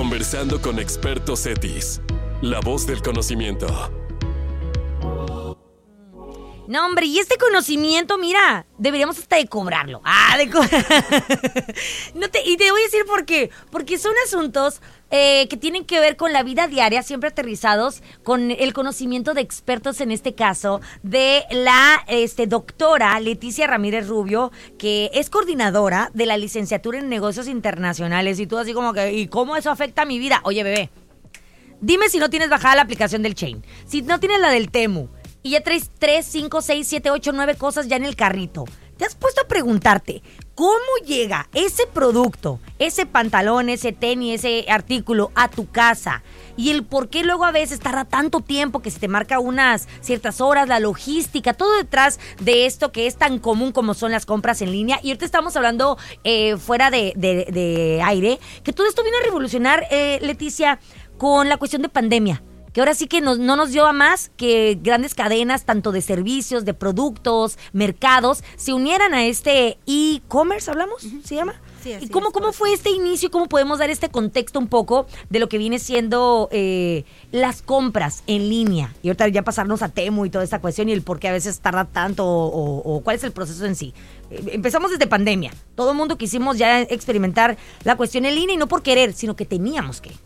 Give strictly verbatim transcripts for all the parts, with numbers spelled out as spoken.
Conversando con expertos cetis. La voz del conocimiento. No, hombre, y este conocimiento, mira, deberíamos hasta de cobrarlo. Ah, de co- no te, y te voy a decir por qué. Porque son asuntos eh, que tienen que ver con la vida diaria, siempre aterrizados con el conocimiento de expertos, en este caso, de la este, doctora Leticia Ramírez Rubio, que es coordinadora de la licenciatura en negocios internacionales. Y tú así como que, ¿y cómo eso afecta a mi vida? Oye, bebé, dime si no tienes bajada la aplicación del Chain, si no tienes la del Temu, y ya traes tres, cinco, seis, siete, ocho, nueve cosas ya en el carrito. ¿Te has puesto a preguntarte cómo llega ese producto, ese pantalón, ese tenis, ese artículo a tu casa? Y el por qué luego a veces tarda tanto tiempo, que se te marca unas ciertas horas, la logística, todo detrás de esto que es tan común como son las compras en línea. Y ahorita estamos hablando eh, fuera de, de, de aire, que todo esto vino a revolucionar, eh, Leticia, con la cuestión de pandemia. Que ahora sí que nos, no nos dio a más que grandes cadenas, tanto de servicios, de productos, mercados, se unieran a este e-commerce, ¿hablamos? Uh-huh. ¿Se llama? Sí, así ¿Y cómo, es, cómo fue este inicio y cómo podemos dar este contexto un poco de lo que viene siendo eh, las compras en línea? Y ahorita ya pasarnos a Temu y toda esta cuestión y el por qué a veces tarda tanto o, o, o cuál es el proceso en sí. Eh, empezamos desde pandemia. Todo el mundo quisimos ya experimentar la cuestión en línea y no por querer, sino que teníamos que.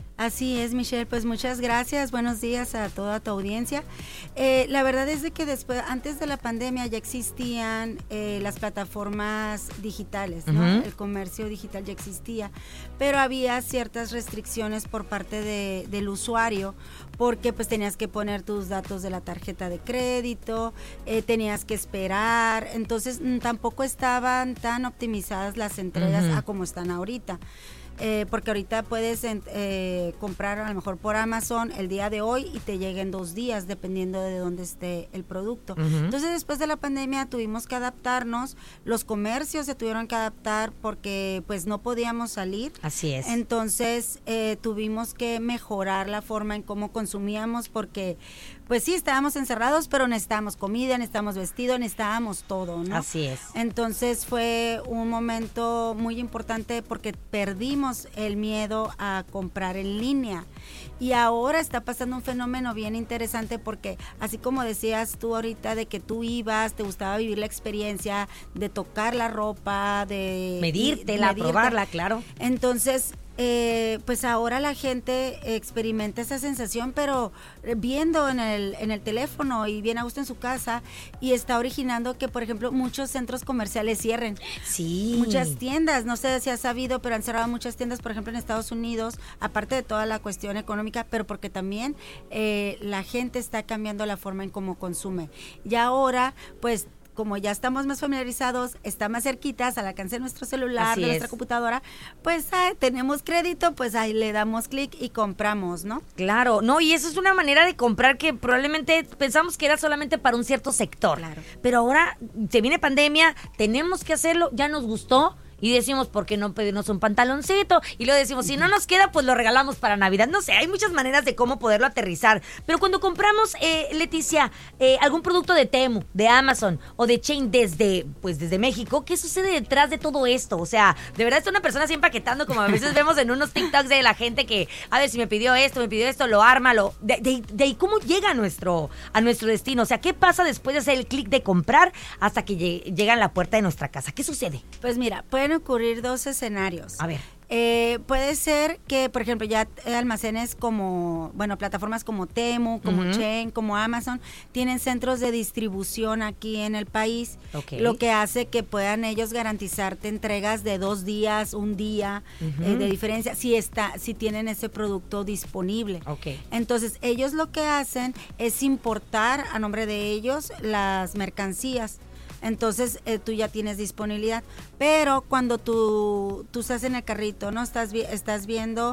Así es, Michelle, pues muchas gracias, buenos días a toda tu audiencia. Eh, la verdad es de que después, antes de la pandemia ya existían eh, las plataformas digitales, ¿no? Uh-huh. El comercio digital ya existía, pero había ciertas restricciones por parte de, del usuario, porque pues tenías que poner tus datos de la tarjeta de crédito, eh, tenías que esperar, entonces m, tampoco estaban tan optimizadas las entregas uh-huh. a como están ahorita. Eh, porque ahorita puedes eh, comprar a lo mejor por Amazon el día de hoy y te llega en dos días dependiendo de dónde esté el producto. Uh-huh. Entonces después de la pandemia tuvimos que adaptarnos, los comercios se tuvieron que adaptar porque pues no podíamos salir. Así es. Entonces eh, tuvimos que mejorar la forma en cómo consumíamos porque pues sí, estábamos encerrados, pero necesitábamos comida, necesitábamos vestido, necesitábamos todo, ¿no? Así es. Entonces fue un momento muy importante porque perdimos el miedo a comprar en línea. Y ahora está pasando un fenómeno bien interesante porque así como decías tú ahorita de que tú ibas, te gustaba vivir la experiencia de tocar la ropa, de medírtela, de probarla, claro. Entonces, eh, pues ahora la gente experimenta esa sensación, pero viendo en el en el teléfono y bien a gusto en su casa, y está originando que, por ejemplo, muchos centros comerciales cierren. Sí. Muchas tiendas, no sé si has sabido, pero han cerrado muchas tiendas, por ejemplo, en Estados Unidos, aparte de toda la cuestión económica, pero porque también eh, la gente está cambiando la forma en cómo consume. Y ahora, pues, como ya estamos más familiarizados, está más cerquitas, al alcance de nuestro celular, Así de es. nuestra computadora, pues ah, tenemos crédito, pues ahí le damos clic y compramos, ¿no? Claro, no, y eso es una manera de comprar que probablemente pensamos que era solamente para un cierto sector. Claro. Pero ahora se viene pandemia, tenemos que hacerlo, ya nos gustó. Y decimos, ¿por qué no pedirnos un pantaloncito? Y luego decimos, si no nos queda, pues lo regalamos para Navidad. No sé, hay muchas maneras de cómo poderlo aterrizar. Pero cuando compramos, eh, Leticia, eh, algún producto de Temu, de Amazon o de Chain desde, pues desde México, ¿qué sucede detrás de todo esto? O sea, de verdad es una persona así empaquetando, como a veces vemos en unos TikToks de la gente que, a ver, si me pidió esto, me pidió esto, lo arma, lo... De, de, de ahí, ¿cómo llega a nuestro, a nuestro destino? O sea, ¿qué pasa después de hacer el clic de comprar hasta que lleg- llega a la puerta de nuestra casa? ¿Qué sucede? Pues mira, pueden ocurrir dos escenarios. A ver. Eh, puede ser que, por ejemplo, ya almacenes como, bueno, plataformas como Temu, como uh-huh. Chain, como Amazon, tienen centros de distribución aquí en el país, okay. Lo que hace que puedan ellos garantizarte entregas de dos días, un día, uh-huh. eh, de diferencia, si está, si tienen ese producto disponible. Okay. Entonces, ellos lo que hacen es importar a nombre de ellos las mercancías. Entonces eh, tú ya tienes disponibilidad, pero cuando tú, tú estás en el carrito, ¿no? Estás, vi- estás viendo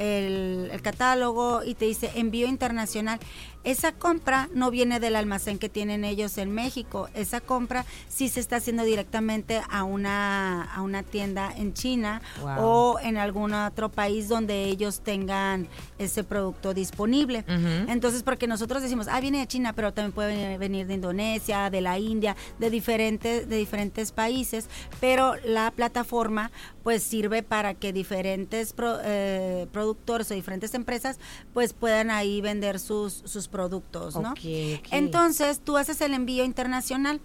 el, el catálogo y te dice envío internacional. Esa compra no viene del almacén que tienen ellos en México. Esa compra sí se está haciendo directamente a una, a una tienda en China, wow, o en algún otro país donde ellos tengan ese producto disponible. Uh-huh. Entonces, porque nosotros decimos, ah, viene de China, pero también puede venir de Indonesia, de la India, de diferentes, de diferentes países, pero pero la plataforma pues sirve para que diferentes pro, eh, productores o diferentes empresas pues puedan ahí vender sus, sus productos, ¿no? Okay, okay. Entonces tú haces el envío internacional.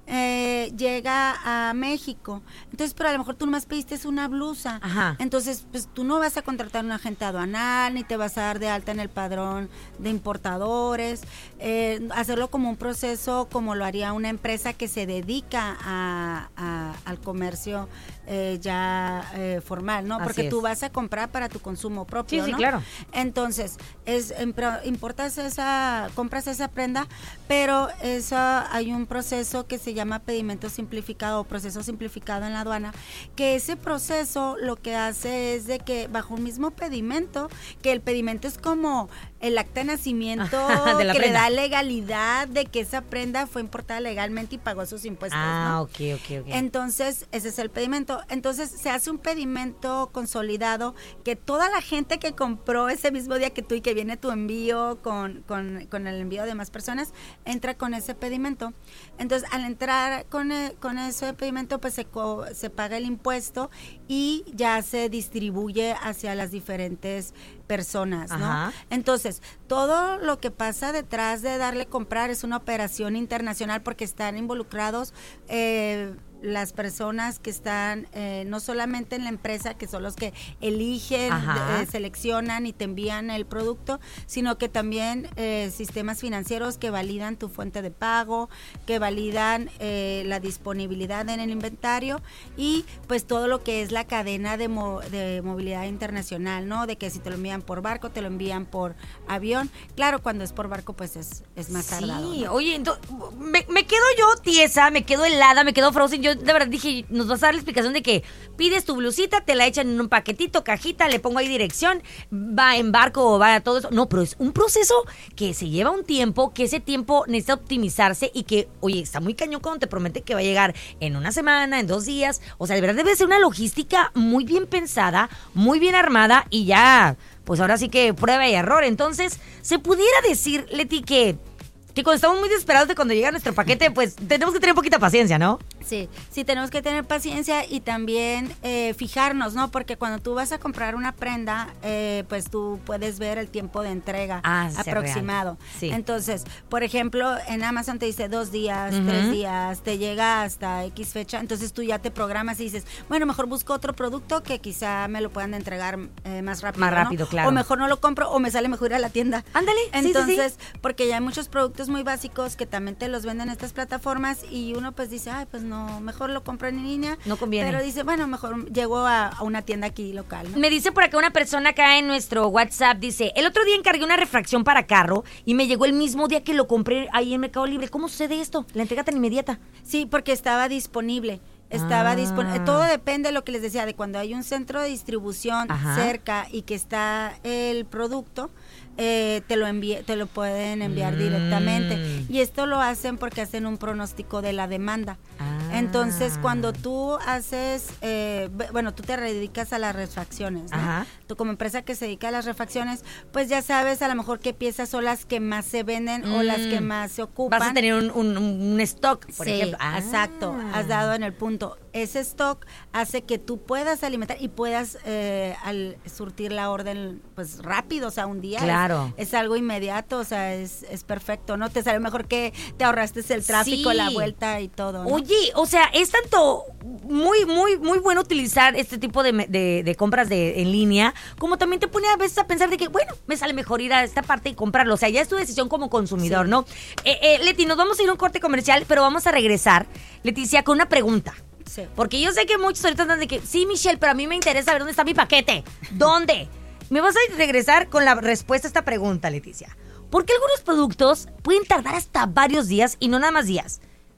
Eh, llega a México, entonces pero a lo mejor tú nomás pediste una blusa. Ajá. Entonces pues tú no vas a contratar un agente aduanal ni te vas a dar de alta en el padrón de importadores, eh, hacerlo como un proceso como lo haría una empresa que se dedica a, a, al comercio eh, ya eh, formal, ¿no? Así Porque es. tú vas a comprar para tu consumo propio, Sí, sí, ¿no? claro. Entonces, es importas esa, compras esa prenda, pero eso hay un proceso que se llama pedimento simplificado o proceso simplificado en la aduana, que ese proceso lo que hace es de que bajo un mismo pedimento, que el pedimento es como el acta de nacimiento de la que prenda. le da legalidad de que esa prenda fue importada legalmente y pagó sus impuestos, Ah, ¿no? ok, ok, ok. Entonces, ese es el pedimento. Entonces, se hace un pedimento consolidado que toda la gente que compró ese mismo día que tú y que viene tu envío con, con, con el envío de más personas, entra con ese pedimento. Entonces, al entrar con, el, con ese pedimento, pues se, co, se paga el impuesto y ya se distribuye hacia las diferentes personas, ¿no? Ajá. Entonces, todo lo que pasa detrás de darle comprar es una operación internacional porque están involucrados eh, las personas que están eh, no solamente en la empresa, que son los que eligen, eh, seleccionan y te envían el producto, sino que también eh, sistemas financieros que validan tu fuente de pago, que validan eh, la disponibilidad en el inventario y pues todo lo que es la cadena de, mo de movilidad internacional, ¿no? De que si te lo envían por barco, te lo envían por avión. Claro, cuando es por barco pues es, es más sí, tardado, ¿no? Oye, entonces, me, me quedo yo tiesa, me quedo helada, me quedo frozen. Yo de verdad dije, nos vas a dar la explicación de que pides tu blusita, te la echan en un paquetito, cajita, le pongo ahí dirección, va en barco o va a todo eso. No, pero es un proceso que se lleva un tiempo, que ese tiempo necesita optimizarse y que, oye, está muy cañón cuando te promete que va a llegar en una semana, en dos días. O sea, de verdad debe ser una logística muy bien pensada, muy bien armada y ya, pues ahora sí que prueba y error. Entonces, se pudiera decir, Leti, que... que cuando estamos muy desesperados de cuando llega nuestro paquete, pues tenemos que tener poquita paciencia, ¿no? Sí, sí tenemos que tener paciencia y también eh, fijarnos, ¿no? Porque cuando tú vas a comprar una prenda, eh, pues tú puedes ver el tiempo de entrega ah, aproximado. Sí. Entonces, por ejemplo, en Amazon te dice dos días, uh-huh. tres días, te llega hasta X fecha, entonces tú ya te programas y dices, bueno, mejor busco otro producto que quizá me lo puedan entregar eh, más rápido, Más rápido, ¿no? claro. O mejor no lo compro o me sale mejor ir a la tienda. Ándale, entonces, sí, sí, sí. porque ya hay muchos productos muy básicos que también te los venden estas plataformas y uno pues dice, ay, pues no, mejor lo compro en línea. No conviene. Pero dice, bueno, mejor llego a, a una tienda aquí local, ¿no? Me dice por acá una persona acá en nuestro WhatsApp, dice, el otro día encargué una refracción para carro y me llegó el mismo día que lo compré ahí en Mercado Libre. ¿Cómo sucede esto? ¿La entrega tan inmediata? Sí, porque estaba disponible. Estaba ah. disponible. Todo depende de lo que les decía, de cuando hay un centro de distribución Ajá. cerca y que está el producto, eh, te lo envíe, te lo pueden enviar mm. directamente. Y esto lo hacen porque hacen un pronóstico de la demanda. Ah. Entonces, cuando tú haces, eh, bueno, tú te dedicas a las refacciones, ¿no? Ajá. Tú como empresa que se dedica a las refacciones, pues ya sabes a lo mejor qué piezas son las que más se venden mm. o las que más se ocupan. Vas a tener un, un, un stock, por sí, ejemplo. Ah. Exacto, has dado en el punto. Ese stock hace que tú puedas alimentar y puedas eh, al surtir la orden pues rápido, o sea, un día. Claro. Es, es algo inmediato, o sea, es, es perfecto, ¿no? Te sale mejor que te ahorraste el tráfico, sí. la vuelta y todo, ¿no? Oye, o sea, es tanto muy, muy, muy bueno utilizar este tipo de, de, de compras de, en línea, como también te pone a veces a pensar de que, bueno, me sale mejor ir a esta parte y comprarlo. O sea, ya es tu decisión como consumidor, sí. ¿no? Eh, eh, Leti, nos vamos a ir a un corte comercial, pero vamos a regresar, Leticia, con una pregunta. Sí. Porque yo sé que muchos ahorita andan de que, sí, Michelle, pero a mí me interesa ver dónde está mi paquete. ¿Dónde? Me vas a regresar con la respuesta a esta pregunta, Leticia. ¿Por qué algunos productos pueden tardar hasta varios días y no nada más días?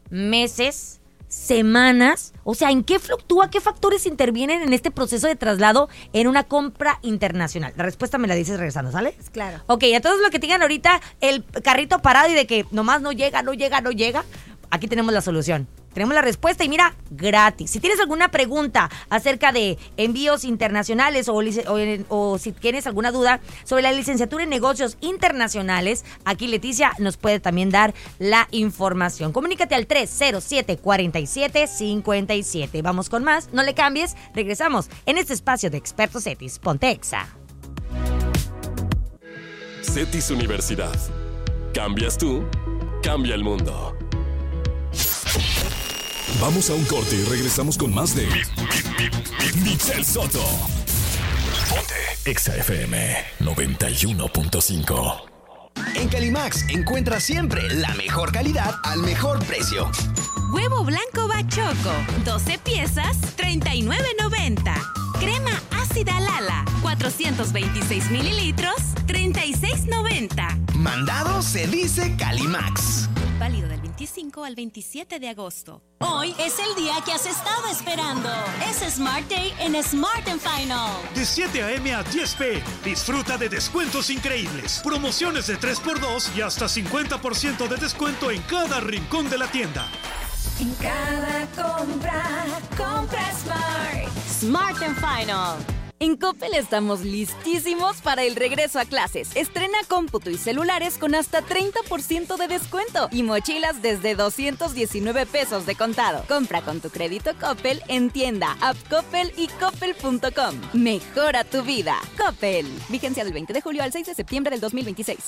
Meses, semanas. O sea, ¿en qué fluctúa? ¿Qué factores intervienen en este proceso de traslado en una compra internacional? La respuesta me la dices regresando, ¿sale? Claro. Ok, a todos los que tengan ahorita el carrito parado y de que nomás no llega, no llega, no llega. aquí tenemos la solución. Tenemos la respuesta y mira, gratis. Si tienes alguna pregunta acerca de envíos internacionales o, o, o si tienes alguna duda sobre la licenciatura en negocios internacionales, aquí Leticia nos puede también dar la información. Comunícate al tres cero siete, cuatro siete, cinco siete. Vamos con más, no le cambies, regresamos en este espacio de Expertos Cetis. Ponte Exa. Cetis Universidad. Cambias tú, cambia el mundo. Vamos a un corte y regresamos con más de Michelle Soto. Ponte Exa F M noventa y uno punto cinco. En Calimax encuentras siempre la mejor calidad al mejor precio. Huevo blanco Bachoco, doce piezas, treinta y nueve noventa. Crema ácida Lala, cuatrocientos veintiséis mililitros, treinta y seis noventa. Mandado se dice Calimax. Válido del veinticinco al veintisiete de agosto. Hoy es el día que has estado esperando. Es Smart Day en Smart and Final. De siete a eme a diez pe, disfruta de descuentos increíbles, promociones de tres por dos y hasta cincuenta por ciento de descuento en cada rincón de la tienda. En cada compra, compra Smart. Smart and Final. En Coppel estamos listísimos para el regreso a clases. Estrena cómputo y celulares con hasta treinta por ciento de descuento y mochilas desde doscientos diecinueve pesos de contado. Compra con tu crédito Coppel en tienda, app Coppel y coppel punto com. Mejora tu vida. Coppel. Vigencia del veinte de julio al seis de septiembre del dos mil veintiséis.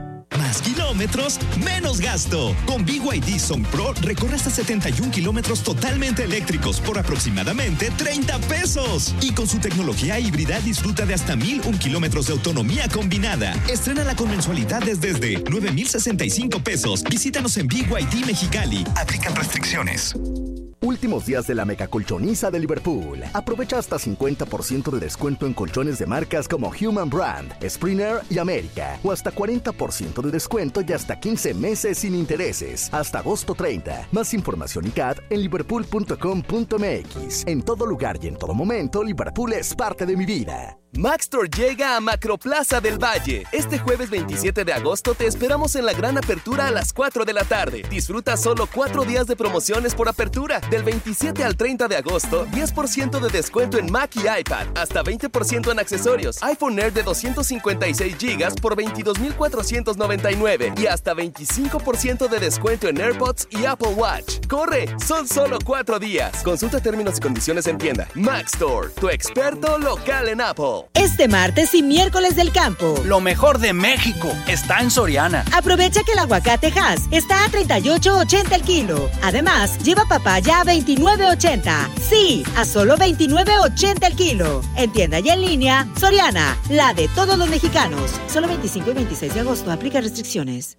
Más kilómetros, menos gasto. Con B Y D Song Pro recorre hasta setenta y un kilómetros totalmente eléctricos por aproximadamente treinta pesos. Y con su tecnología híbrida disfruta de hasta mil un kilómetros de autonomía combinada. Estrénala con mensualidades desde nueve mil sesenta y cinco pesos. Visítanos en B Y D Mexicali. Aplican restricciones. Últimos días de la mega colchoniza de Liverpool. Aprovecha hasta cincuenta por ciento de descuento en colchones de marcas como Human Brand, Springer y América. O hasta cuarenta por ciento de descuento y hasta quince meses sin intereses. Hasta agosto treinta. Más información y C A D en liverpool punto com punto m x. En todo lugar y en todo momento, Liverpool es parte de mi vida. Maxstore llega a Macroplaza del Valle. Este jueves veintisiete de agosto te esperamos en la gran apertura a las cuatro de la tarde. Disfruta solo cuatro días de promociones por apertura. Del veintisiete al treinta de agosto, diez por ciento de descuento en Mac y iPad. Hasta veinte por ciento en accesorios. iPhone Air de doscientos cincuenta y seis gigas por veintidós mil cuatrocientos noventa y nueve. Y hasta veinticinco por ciento de descuento en AirPods y Apple Watch. ¡Corre! Son solo cuatro días. Consulta términos y condiciones en tienda. Maxstore, tu experto local en Apple. Este martes y miércoles del campo. Lo mejor de México está en Soriana. Aprovecha que el aguacate Hass está a treinta y ocho ochenta el kilo. Además, lleva papaya a veintinueve ochenta. Sí, a solo veintinueve ochenta el kilo. En tienda y en línea, Soriana, la de todos los mexicanos. Solo veinticinco y veintiséis de agosto. Aplica restricciones.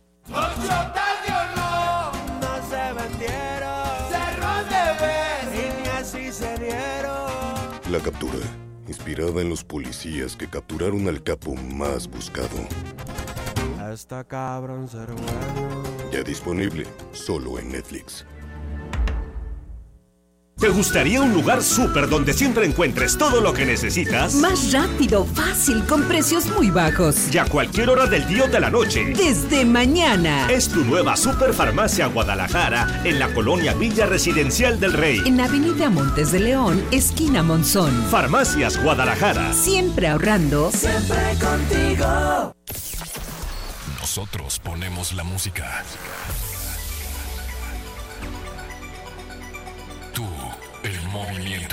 La captura, inspirada en los policías que capturaron al capo más buscado. Está cabrón ser bueno. Ya disponible, solo en Netflix. ¿Te gustaría un lugar súper donde siempre encuentres todo lo que necesitas? Más rápido, fácil, con precios muy bajos. Y a cualquier hora del día o de la noche. Desde mañana. Es tu nueva Superfarmacia Guadalajara en la colonia Villa Residencial del Rey. En Avenida Montes de León, esquina Monzón. Farmacias Guadalajara. Siempre ahorrando. Siempre contigo. Nosotros ponemos la música. Tú, el movimiento.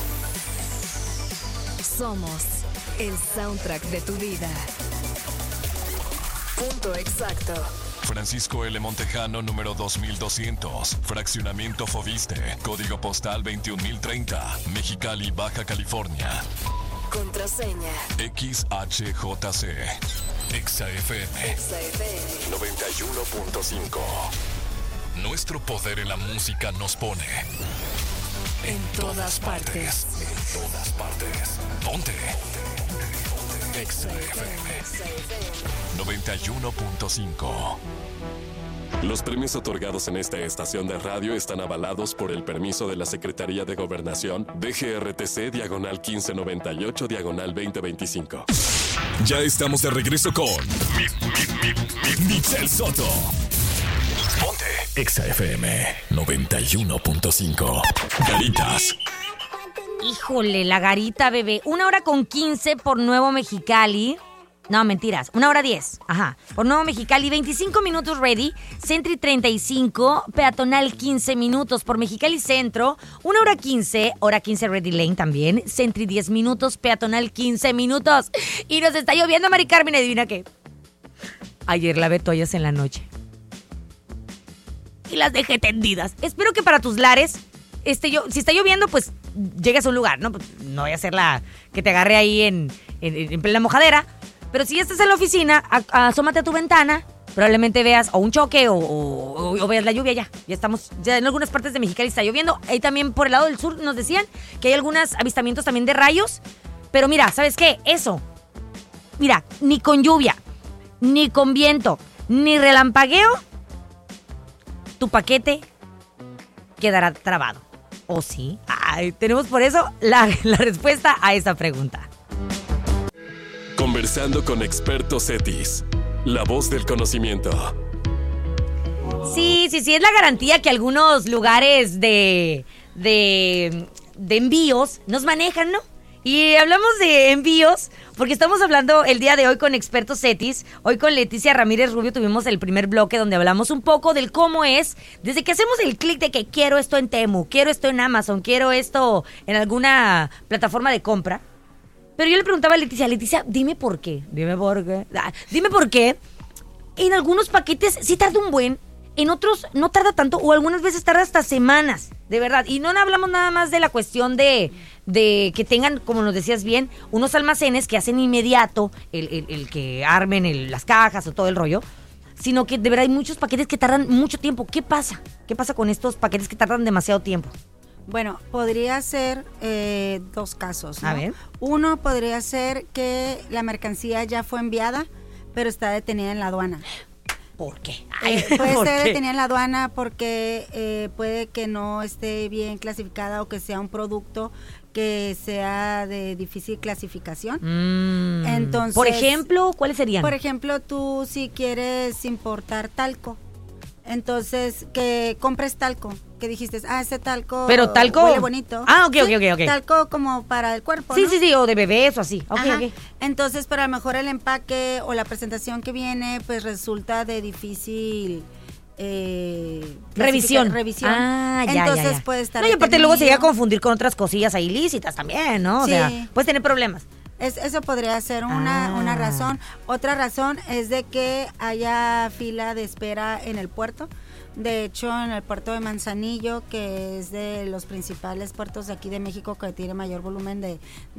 Somos el soundtrack de tu vida. Punto exacto. Francisco L. Montejano, número dos mil doscientos. Fraccionamiento Foviste. Código postal veintiún mil treinta. Mexicali, Baja California. Contraseña. X H J C. Exa F M. Exa F M. noventa y uno punto cinco. Nuestro poder en la música nos pone en, en todas, todas partes. partes. En todas partes. Ponte. Exa F M. noventa y uno punto cinco. Los premios otorgados en esta estación de radio están avalados por el permiso de la Secretaría de Gobernación D G R T C diagonal quince noventa y ocho diagonal veinte veinticinco. Ya estamos de regreso con Michelle Soto. Ponte Exa F M noventa y uno punto cinco. Garitas. Híjole, la garita, bebé. Una hora con quince por Nuevo Mexicali. No, mentiras. Una hora diez. Ajá. Por Nuevo Mexicali, veinticinco minutos ready. Sentry treinta y cinco. Peatonal quince minutos. Por Mexicali Centro, una hora quince. Hora quince Ready Lane también. Sentry diez minutos. Peatonal quince minutos. Y nos está lloviendo, Mari Carmen. Adivina qué. Ayer lavé toallas en la noche. Y las dejé tendidas. Espero que para tus lares, este, yo, si está lloviendo, pues llegues a un lugar, ¿no? No voy a hacer la que te agarre ahí en, en, en plena mojadera. Pero si ya estás en la oficina, a, asómate a tu ventana, probablemente veas o un choque o, o, o veas la lluvia ya. Ya estamos, ya en algunas partes de Mexicali está lloviendo. Ahí también por el lado del sur nos decían que hay algunos avistamientos también de rayos. Pero mira, ¿sabes qué? Eso, mira, ni con lluvia, ni con viento, ni relampagueo, tu paquete quedará trabado. ¿O sí? Ay, tenemos por eso la, la respuesta a esa pregunta. Conversando con expertos CETIS, la voz del conocimiento. Sí, sí, sí, es la garantía que algunos lugares de, de, de envíos nos manejan, ¿no? Y hablamos de envíos porque estamos hablando el día de hoy con expertos CETIS. Hoy con Leticia Ramírez Rubio tuvimos el primer bloque donde hablamos un poco del cómo es, desde que hacemos el clic de que quiero esto en Temu, quiero esto en Amazon, quiero esto en alguna plataforma de compra. Pero yo le preguntaba a Leticia, Leticia, dime por qué, dime por qué, ah, dime por qué. En algunos paquetes sí tarda un buen, en otros no tarda tanto, o algunas veces tarda hasta semanas, de verdad. Y no hablamos nada más de la cuestión de, de que tengan, como nos decías bien, unos almacenes que hacen inmediato el, el, el que armen el, las cajas o todo el rollo, sino que de verdad hay muchos paquetes que tardan mucho tiempo. ¿Qué pasa? ¿Qué pasa con estos paquetes que tardan demasiado tiempo? Bueno, podría ser eh, dos casos, ¿no? A ver. Uno podría ser que la mercancía ya fue enviada, pero está detenida en la aduana. ¿Por qué? Eh, puede ¿Por ser qué? detenida en la aduana porque eh, puede que no esté bien clasificada o que sea un producto que sea de difícil clasificación. Mm. Entonces, por ejemplo, ¿cuáles serían? Por ejemplo, tú si quieres importar talco, entonces que compres talco, que dijiste, ah, ese talco Pero talco huele bonito. Ah, ok, Sí, ok, ok, ok. Talco como para el cuerpo, Sí, ¿no? sí, sí, o de bebés o así. Ok, Ajá. ok. Entonces, pero a lo mejor el empaque o la presentación que viene, pues resulta de difícil eh, Revisión. Revisión. Ah, ya, Entonces ya, ya. puede estar. No, y aparte luego se llega a detenido. confundir con otras cosillas ahí ilícitas también, ¿no? O Sí. sea, puedes tener problemas. Es, eso podría ser una, Ah. una razón. Otra razón es de que haya fila de espera en el puerto. De hecho, en el puerto de Manzanillo, que es de los principales puertos de aquí de México, que tiene mayor volumen de,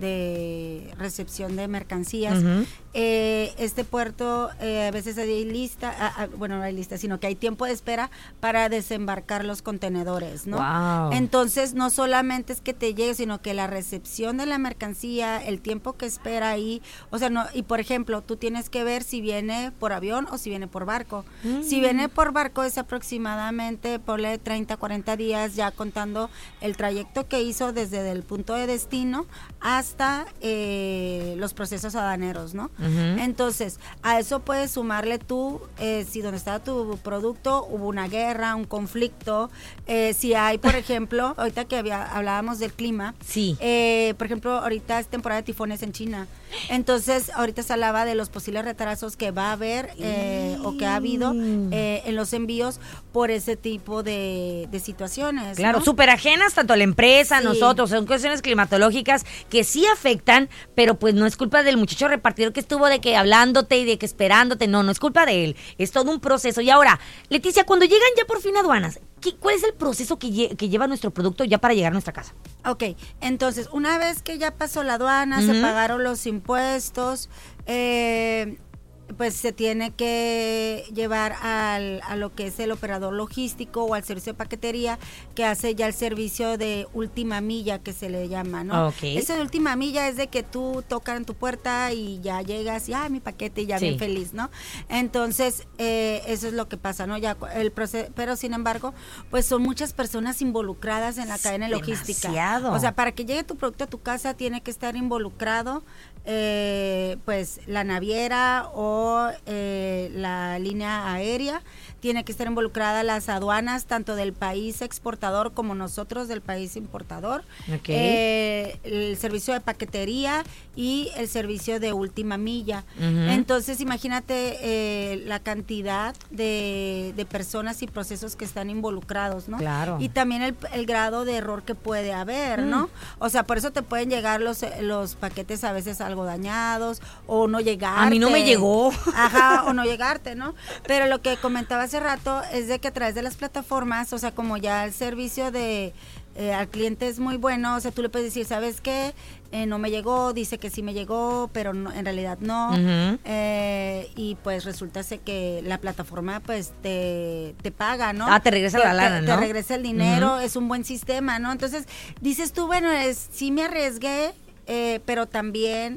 de recepción de mercancías, Ujú. eh, este puerto eh, a veces hay lista, ah, ah, bueno, no hay lista, sino que hay tiempo de espera para desembarcar los contenedores, ¿no? Wow. Entonces, no solamente es que te llegue, sino que la recepción de la mercancía, el tiempo que espera ahí, o sea, no, y por ejemplo, tú tienes que ver si viene por avión o si viene por barco. Mm. Si viene por barco es aproximadamente ponle treinta, cuarenta días ya contando el trayecto que hizo desde el punto de destino hasta eh, los procesos aduaneros, ¿no? Ujú. Entonces, a eso puedes sumarle tú, eh, si donde estaba tu producto hubo una guerra, un conflicto, eh, si hay, por ejemplo, ahorita que había, hablábamos del clima, sí. eh, por ejemplo, ahorita es temporada de tifones en China, entonces ahorita se hablaba de los posibles retrasos que va a haber eh, o que ha habido eh, en los envíos por ese tipo de, de situaciones. Claro, ¿no? súper ajenas tanto a la empresa, a Sí. nosotros, son cuestiones climatológicas que sí afectan, pero pues no es culpa del muchacho repartidor que estuvo de que hablándote y de que esperándote, no, no es culpa de él, es todo un proceso. Y ahora, Leticia, cuando llegan ya por fin aduanas, ¿qué, ¿cuál es el proceso que, lle- que lleva nuestro producto ya para llegar a nuestra casa? Ok, entonces, una vez que ya pasó la aduana, se Ujú. pagaron los impuestos, eh, pues se tiene que llevar al, a lo que es el operador logístico o al servicio de paquetería que hace ya el servicio de última milla que se le llama, ¿no? Ok. Ese de última milla es de que tú tocas en tu puerta y ya llegas y, ah, mi paquete, y ya Sí. bien feliz, ¿no? Entonces, eh, eso es lo que pasa, ¿no? Ya cu- el proceso, pero sin embargo, pues son muchas personas involucradas en la cadena logística. Demasiado. O sea, para que llegue tu producto a tu casa tiene que estar involucrado eh, pues la naviera o eh, la línea aérea, tiene que estar involucrada las aduanas, tanto del país exportador como nosotros del país importador, okay. eh, el servicio de paquetería y el servicio de última milla. Uh-huh. Entonces, imagínate eh, la cantidad de, de personas y procesos que están involucrados, ¿no? Claro. Y también el, el grado de error que puede haber, Mm. ¿no? O sea, por eso te pueden llegar los, los paquetes a veces algo dañados o no llegarte. A mí no me llegó. Ajá, o no llegarte, ¿no? Pero lo que comentaba hace rato es de que a través de las plataformas, o sea, como ya el servicio de eh, al cliente es muy bueno, o sea, tú le puedes decir, ¿sabes qué? Eh, no me llegó, dice que sí me llegó, pero no, en realidad no. Uh-huh. Eh, y pues resulta ser que la plataforma pues te, te paga, ¿no? Ah, te regresa te, la lana, te, ¿no? Te regresa el dinero, Uh-huh. es un buen sistema, ¿no? Entonces, dices tú, bueno, es, sí me arriesgué, Eh, pero también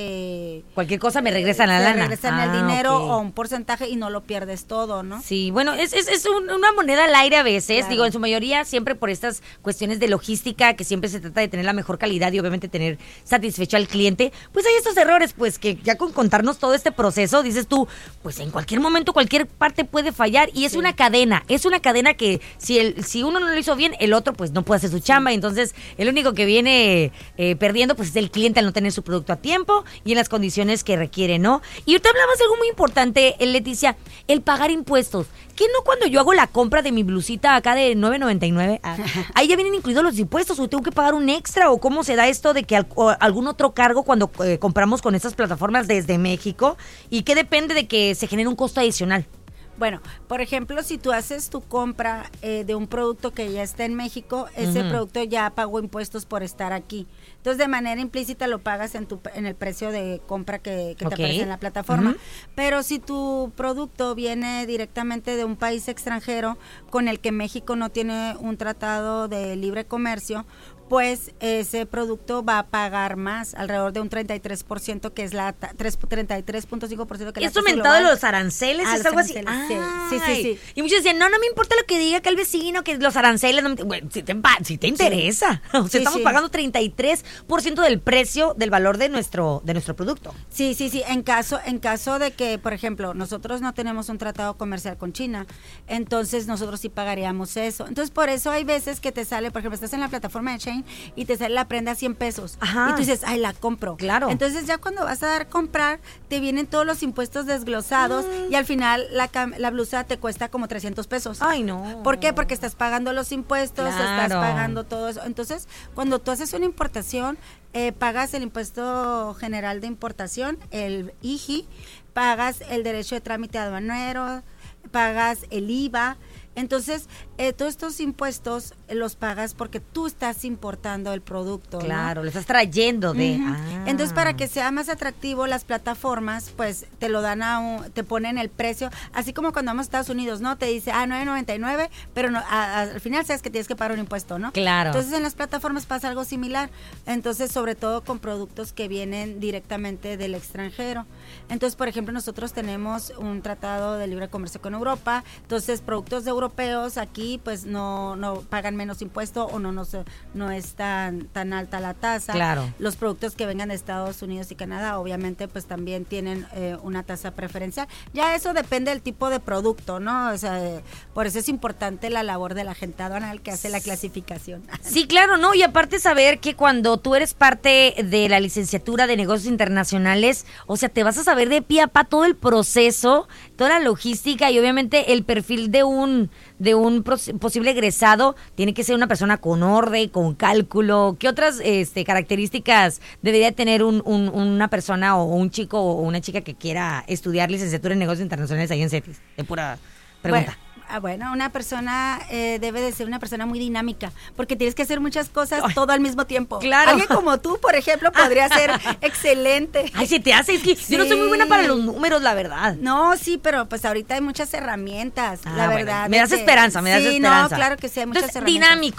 eh, cualquier cosa me regresan la te lana. regresan Ah, el dinero okay. o un porcentaje y no lo pierdes todo, ¿no? Sí, bueno, es, es, es un- una moneda al aire a veces, Claro. digo, en su mayoría siempre por estas cuestiones de logística, que siempre se trata de tener la mejor calidad y obviamente tener satisfecho al cliente, pues hay estos errores, pues que ya con contarnos todo este proceso, dices tú, pues en cualquier momento cualquier parte puede fallar y es Sí. una cadena, es una cadena que si el si uno no lo hizo bien, el otro pues no puede hacer su chamba, y entonces el único que viene eh, perdiendo pues es el cliente al no tener su producto a tiempo y en las condiciones que requiere, ¿no? Y ahorita hablabas de algo muy importante, eh, Leticia, el pagar impuestos. ¿Qué no cuando yo hago la compra de mi blusita acá de nueve noventa y nueve? Ah, ahí ya vienen incluidos los impuestos o tengo que pagar un extra o cómo se da esto de que al- o algún otro cargo cuando eh, compramos con estas plataformas desde México y qué depende de que se genere un costo adicional. Bueno, por ejemplo, si tú haces tu compra eh, de un producto que ya está en México, ese Ujú. producto ya pagó impuestos por estar aquí. Entonces, de manera implícita lo pagas en tu en el precio de compra que, que Ok. te aparece en la plataforma. Ujú. Pero si tu producto viene directamente de un país extranjero con el que México no tiene un tratado de libre comercio, pues ese producto va a pagar más, alrededor de un treinta y tres por ciento, que es la ta- tres- treinta y tres punto cinco por ciento que es la ¿Esto tasa aumentado global. los aranceles? Ah, ¿Es los algo así? aranceles, sí. Sí, sí, Ay. sí. Y muchos decían, no, no me importa lo que diga que el vecino, que los aranceles, no me- Güey, si te, empa- si te interesa. O sea, Sí, estamos sí. pagando treinta y tres por ciento del precio, del valor de nuestro, de nuestro producto. Sí, sí, sí. En caso, en caso de que, por ejemplo, nosotros no tenemos un tratado comercial con China, entonces nosotros sí pagaríamos eso. Entonces, por eso hay veces que te sale, por ejemplo, estás en la plataforma de Shein y te sale la prenda a cien pesos. Ajá. Y tú dices, ay, la compro. Claro. Entonces, ya cuando vas a dar comprar, te vienen todos los impuestos desglosados y al final la, cam- la blusa te cuesta como trescientos pesos. Ay, no. ¿Por qué? Porque estás pagando los impuestos, estás Claro. pagando todo eso. Entonces, cuando tú haces una importación, eh, pagas el impuesto general de importación, el I G I, pagas el derecho de trámite aduanero, pagas el I V A. Entonces, eh, todos estos impuestos eh, los pagas porque tú estás importando el producto, ¿no? Claro, lo estás trayendo de... Ujú. Ah. Entonces, para que sea más atractivo, las plataformas, pues, te lo dan a un, te ponen el precio, así como cuando vamos a Estados Unidos, ¿no? Te dice, ah, nueve noventa y nueve, pero no, a- a- al final sabes que tienes que pagar un impuesto, ¿no? Claro. Entonces, en las plataformas pasa algo similar. Entonces, sobre todo con productos que vienen directamente del extranjero. Entonces, por ejemplo, nosotros tenemos un tratado de libre comercio con Europa, entonces, productos de europeos aquí, pues, no, no pagan menos impuesto o no, no, se- no es tan, tan alta la tasa. Claro. Los productos que vengan de Estados Unidos y Canadá, obviamente, pues también tienen eh, una tasa preferencial. Ya eso depende del tipo de producto, ¿no? O sea, eh, por eso es importante la labor de la gente aduanal que hace la clasificación. Sí, claro, ¿no? Y aparte saber que cuando tú eres parte de la licenciatura de negocios internacionales, o sea, te vas a saber de pie a pa todo el proceso, toda la logística y obviamente el perfil de un de un pros- posible egresado tiene que ser una persona con orden, con cálculo. ¿Qué otras este, características debería tener un, un- una persona o un chico o una chica que quiera estudiar licenciatura en negocios internacionales ahí en CETIS? De pura pregunta. Bueno, ah, bueno, una persona eh, debe de ser una persona muy dinámica, porque tienes que hacer muchas cosas todo al mismo tiempo. Claro. Alguien como tú, por ejemplo, podría ser excelente. Ay, se te hace, es que yo no soy muy buena para los números, la verdad. No, sí, pero pues ahorita hay muchas herramientas, Ah, la bueno, verdad. me es das que- esperanza, me das sí, esperanza. no, claro que sí, hay muchas Entonces, herramientas. dinámico.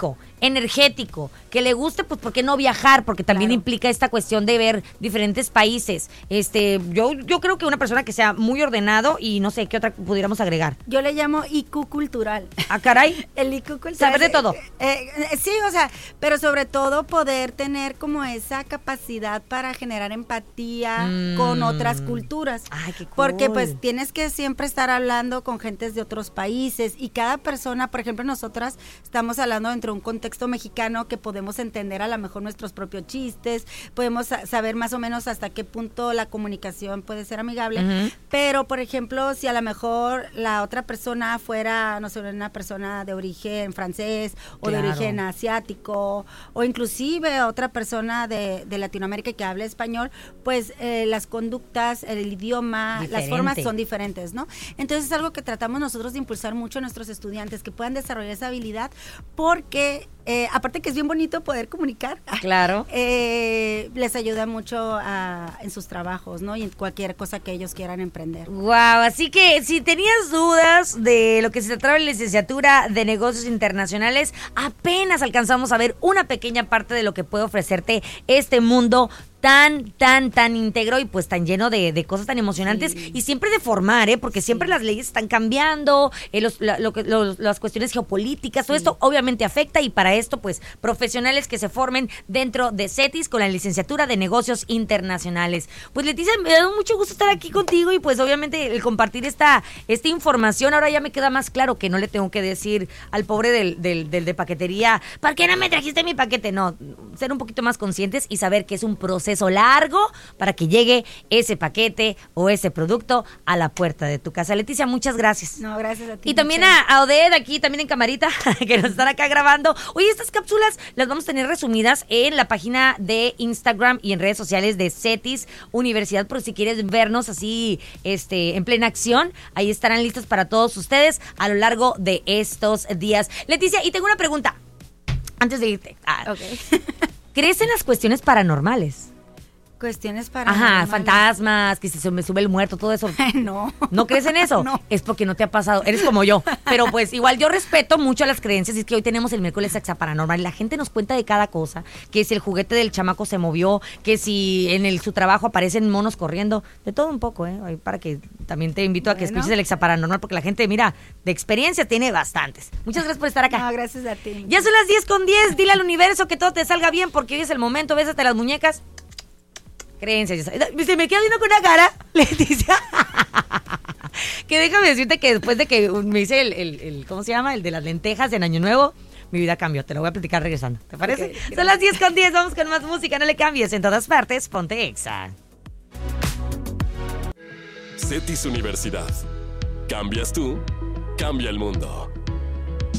energético, que le guste, pues ¿por qué no viajar? Porque también claro. implica esta cuestión de ver diferentes países. Este, yo, yo creo que una persona que sea muy ordenado y no sé qué otra pudiéramos agregar. Yo le llamo I Q cultural. Ah, caray. El I Q cultural. Saber de todo. Eh, eh, sí, o sea, pero sobre todo poder tener como esa capacidad para generar empatía mm. con otras culturas. Ay, qué cool. Porque pues tienes que siempre estar hablando con gentes de otros países y cada persona, por ejemplo, nosotras estamos hablando dentro de un contexto mexicano que podemos entender a lo mejor nuestros propios chistes, podemos saber más o menos hasta qué punto la comunicación puede ser amigable, uh-huh. pero por ejemplo, si a lo mejor la otra persona fuera, no sé, una persona de origen francés o claro. de origen asiático o inclusive otra persona de, de Latinoamérica que hable español, pues eh, las conductas, el idioma, Diferente. las formas son diferentes, ¿no? Entonces es algo que tratamos nosotros de impulsar mucho a nuestros estudiantes, que puedan desarrollar esa habilidad, porque eh, aparte que es bien bonito poder comunicar, claro, eh, les ayuda mucho a, en sus trabajos, ¿no? Y en cualquier cosa que ellos quieran emprender. Wow, así que si tenías dudas de lo que se trata de la licenciatura de negocios internacionales, apenas alcanzamos a ver una pequeña parte de lo que puede ofrecerte este mundo tan, tan, tan íntegro y pues tan lleno de, de cosas tan emocionantes sí. y siempre de formar, ¿eh? Porque sí. siempre las leyes están cambiando, eh, los, la, lo, lo, las cuestiones geopolíticas, todo sí. esto obviamente afecta y para esto pues profesionales que se formen dentro de CETIS con la licenciatura de negocios internacionales. Pues Leticia, me da mucho gusto estar aquí contigo y pues obviamente el compartir esta, esta información, ahora ya me queda más claro que no le tengo que decir al pobre del, del, del de paquetería, ¿por qué no me trajiste mi paquete? No, ser un poquito más conscientes y saber que es un proceso largo para que llegue ese paquete o ese producto a la puerta de tu casa. Leticia, muchas gracias. No, gracias a ti. Y también a, a Oded, aquí también en camarita, que nos están acá grabando. Oye, estas cápsulas las vamos a tener resumidas en la página de Instagram y en redes sociales de CETIS Universidad, por si quieres vernos así este, en plena acción, ahí estarán listos para todos ustedes a lo largo de estos días. Leticia, y tengo una pregunta antes de irte. Ah, okay. ¿Crees en las cuestiones paranormales? Cuestiones para Ajá, fantasmas, que se me sube el muerto, todo eso. No. ¿No crees en eso? No. Es porque no te ha pasado, eres como yo. Pero pues igual yo respeto mucho las creencias y es que hoy tenemos el miércoles Exa Paranormal y la gente nos cuenta de cada cosa, que si el juguete del chamaco se movió, que si en el, su trabajo aparecen monos corriendo, de todo un poco, ¿eh? Hoy para que también te invito bueno. a que escuches el Exa Paranormal porque la gente, mira, de experiencia tiene bastantes. Muchas gracias por estar acá. No, gracias a ti. Ya son las diez con diez, dile al universo que todo te salga bien porque hoy es el momento, bésate las muñecas. Creencias. Se me queda viendo con una cara, Leticia. Que déjame decirte que después de que me hice el, el, el, ¿cómo se llama? El de las lentejas en Año Nuevo, mi vida cambió. Te lo voy a platicar regresando. ¿Te parece? Okay, son las diez con diez, vamos con más música. No le cambies, en todas partes, ponte Exa. CETIS Universidad. Cambias tú, cambia el mundo.